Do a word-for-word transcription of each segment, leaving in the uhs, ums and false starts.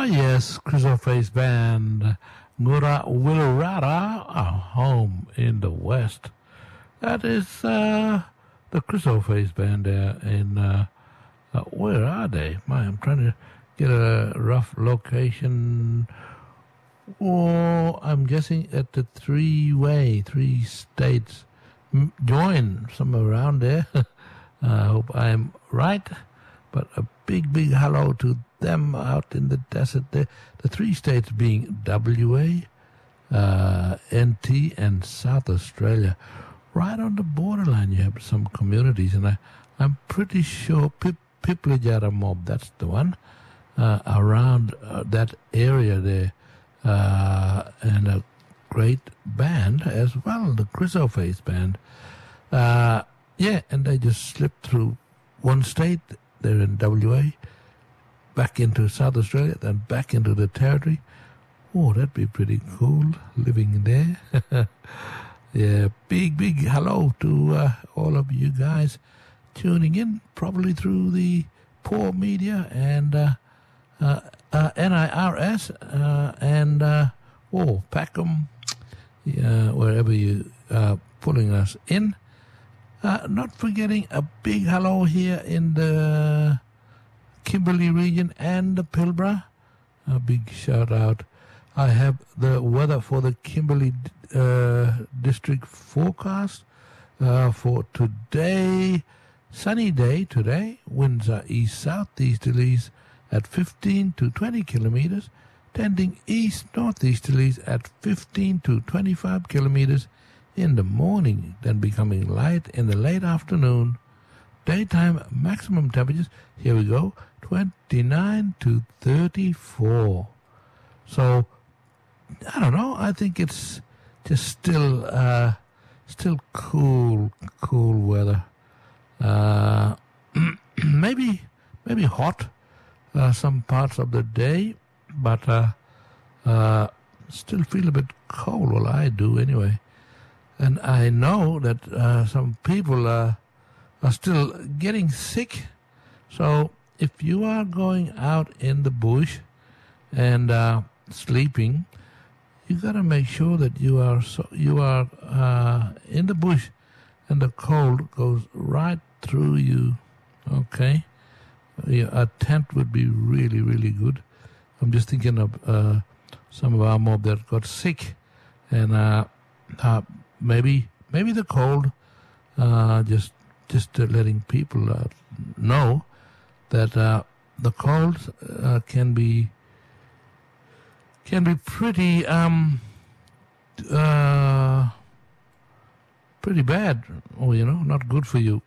Ah, yes, Chrysoface Band, Ngura Willarata, a home in the West. That is uh, the Chrysoface Band there in, uh, uh, where are they? My, I'm trying to get a rough location. Oh, I'm guessing at the three-way, three states M- join, somewhere around there. I hope I'm right. But a big, big hello to them out in the desert there. The three states being W A, uh, N T, and South Australia. Right on the borderline, you have some communities, and I, I'm pretty sure Pip, Piplajara Mob, that's the one, uh, around uh, that area there. Uh, and a great band as well, the Chrysoface Band. Uh, yeah, and they just slipped through one state. They're in W A, back into South Australia, then back into the territory. Oh, that'd be pretty cool, living there. Yeah, big, big hello to uh, all of you guys tuning in, probably through the Poor Media and uh, uh, uh, N I R S uh, and, uh, oh, Packham, yeah, wherever you are pulling us in. Uh, not forgetting a big hello here in the Kimberley region and the Pilbara. A big shout out. I have the weather for the Kimberley uh, district forecast uh, for today. Sunny day today. Winds are east-southeasterlies at fifteen to twenty kilometers, tending east-northeasterlies at fifteen to twenty-five kilometers in the morning, then becoming light in the late afternoon. Daytime maximum temperatures, here we go, twenty-nine to thirty-four. So, I don't know, I think it's just still, uh, still cool, cool weather. Uh, maybe, maybe hot, uh, some parts of the day, but, uh, uh, still feel a bit cold, well, I do anyway. And I know that uh, some people uh, are still getting sick. So if you are going out in the bush and uh, sleeping, you got to make sure that you are so, you are uh, in the bush and the cold goes right through you. Okay, a tent would be really, really good. I'm just thinking of uh, some of our mob that got sick, and uh, uh, maybe maybe the cold, uh, just just uh, letting people uh, know that uh, the cold uh, can be can be pretty um uh pretty bad, or you know, not good for you.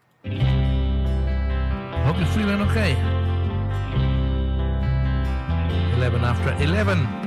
Hope you're feeling okay. Eleven after eleven.